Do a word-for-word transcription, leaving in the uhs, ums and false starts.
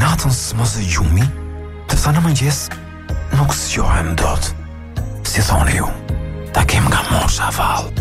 natën s'mos e gjumi, të sa në mëngjes nuk zgjohem dot. Si thoni ju, ta kem nga mosha vallë.